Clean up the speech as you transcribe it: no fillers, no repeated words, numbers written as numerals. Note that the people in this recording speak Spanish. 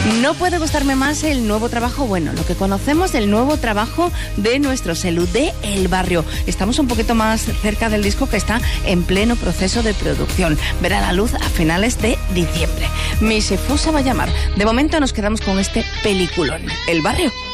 No puede gustarme más el nuevo trabajo, bueno, lo que conocemos del nuevo trabajo de nuestro Selud de El Barrio. Estamos un poquito más cerca del disco que está en pleno proceso de producción. Verá la luz a finales de diciembre. Mi Sefusa va a llamar. De momento nos quedamos con este peliculón, El Barrio.